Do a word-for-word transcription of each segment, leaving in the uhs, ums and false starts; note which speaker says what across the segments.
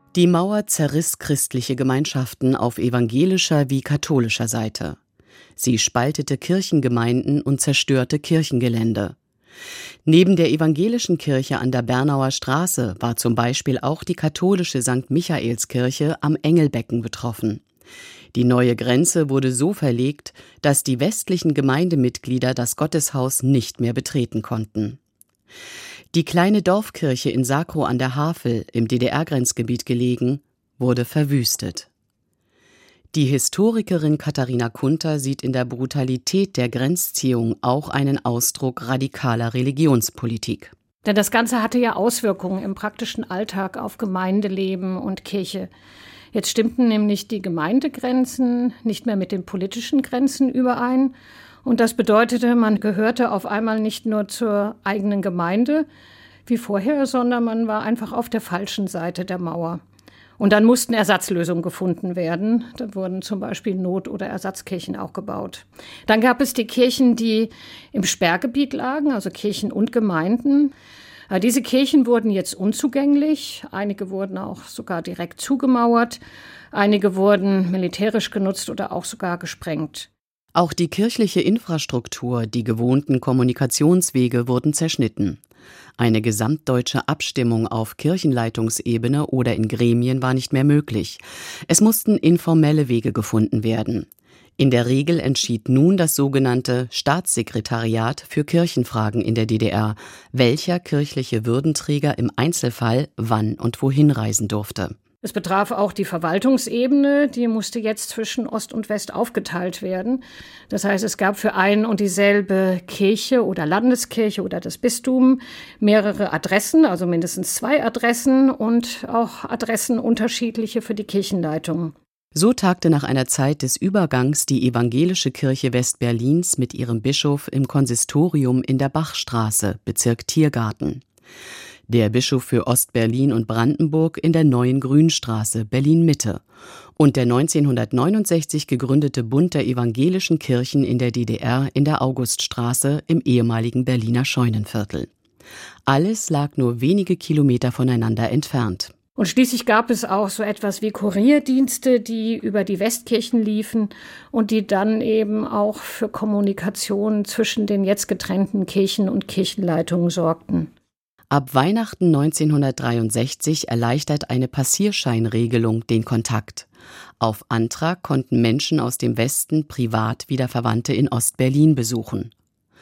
Speaker 1: Die Mauer zerriss christliche Gemeinschaften auf evangelischer wie katholischer Seite. Sie spaltete Kirchengemeinden und zerstörte Kirchengelände. Neben der evangelischen Kirche an der Bernauer Straße war zum Beispiel auch die katholische Sankt Michaelskirche am Engelbecken betroffen. Die neue Grenze wurde so verlegt, dass die westlichen Gemeindemitglieder das Gotteshaus nicht mehr betreten konnten. Die kleine Dorfkirche in Sacrow an der Havel, im D D R-Grenzgebiet gelegen, wurde verwüstet. Die Historikerin Katharina Kunter sieht in der Brutalität der Grenzziehung auch einen Ausdruck radikaler Religionspolitik.
Speaker 2: Denn das Ganze hatte ja Auswirkungen im praktischen Alltag auf Gemeindeleben und Kirche. Jetzt stimmten nämlich die Gemeindegrenzen nicht mehr mit den politischen Grenzen überein. Und das bedeutete, man gehörte auf einmal nicht nur zur eigenen Gemeinde wie vorher, sondern man war einfach auf der falschen Seite der Mauer. Und dann mussten Ersatzlösungen gefunden werden. Da wurden zum Beispiel Not- oder Ersatzkirchen auch gebaut. Dann gab es die Kirchen, die im Sperrgebiet lagen, also Kirchen und Gemeinden. Diese Kirchen wurden jetzt unzugänglich. Einige wurden auch sogar direkt zugemauert. Einige wurden militärisch genutzt oder auch sogar gesprengt.
Speaker 1: Auch die kirchliche Infrastruktur, die gewohnten Kommunikationswege wurden zerschnitten. Eine gesamtdeutsche Abstimmung auf Kirchenleitungsebene oder in Gremien war nicht mehr möglich. Es mussten informelle Wege gefunden werden. In der Regel entschied nun das sogenannte Staatssekretariat für Kirchenfragen in der D D R, welcher kirchliche Würdenträger im Einzelfall wann und wohin reisen durfte.
Speaker 2: Es betraf auch die Verwaltungsebene, die musste jetzt zwischen Ost und West aufgeteilt werden. Das heißt, es gab für ein und dieselbe Kirche oder Landeskirche oder das Bistum mehrere Adressen, also mindestens zwei Adressen und auch Adressen unterschiedliche für die Kirchenleitung.
Speaker 1: So tagte nach einer Zeit des Übergangs die evangelische Kirche Westberlins mit ihrem Bischof im Konsistorium in der Bachstraße, Bezirk Tiergarten. Der Bischof für Ostberlin und Brandenburg in der Neuen Grünstraße, Berlin-Mitte. Und der neunzehnhundertneunundsechzig gegründete Bund der evangelischen Kirchen in der D D R in der Auguststraße im ehemaligen Berliner Scheunenviertel. Alles lag nur wenige Kilometer voneinander entfernt.
Speaker 2: Und schließlich gab es auch so etwas wie Kurierdienste, die über die Westkirchen liefen und die dann eben auch für Kommunikation zwischen den jetzt getrennten Kirchen und Kirchenleitungen sorgten.
Speaker 1: Ab Weihnachten neunzehnhundertdreiundsechzig erleichtert eine Passierscheinregelung den Kontakt. Auf Antrag konnten Menschen aus dem Westen privat wieder Verwandte in Ostberlin besuchen.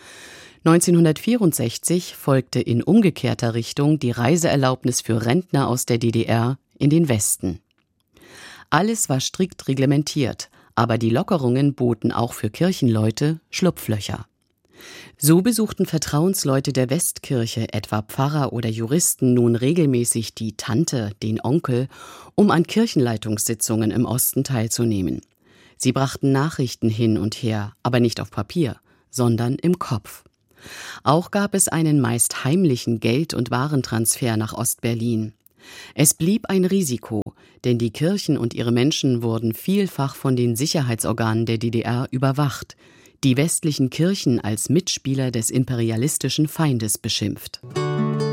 Speaker 1: neunzehnhundertvierundsechzig folgte in umgekehrter Richtung die Reiseerlaubnis für Rentner aus der D D R in den Westen. Alles war strikt reglementiert, aber die Lockerungen boten auch für Kirchenleute Schlupflöcher. So besuchten Vertrauensleute der Westkirche, etwa Pfarrer oder Juristen, nun regelmäßig die Tante, den Onkel, um an Kirchenleitungssitzungen im Osten teilzunehmen. Sie brachten Nachrichten hin und her, aber nicht auf Papier, sondern im Kopf. Auch gab es einen meist heimlichen Geld- und Warentransfer nach Ostberlin. Es blieb ein Risiko, denn die Kirchen und ihre Menschen wurden vielfach von den Sicherheitsorganen der D D R überwacht, die westlichen Kirchen als Mitspieler des imperialistischen Feindes beschimpft.